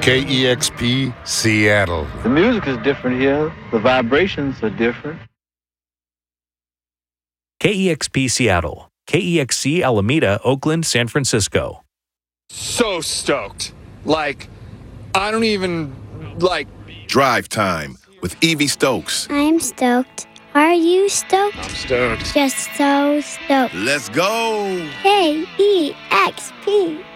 KEXP Seattle. The music is different here. The vibrations are different. KEXP Seattle. KEXC Alameda, Oakland, San Francisco. So stoked. I don't even, Drive Time with Evie Stokes. I'm stoked. Are you stoked? I'm stoked. Just so stoked. Let's go. KEXP.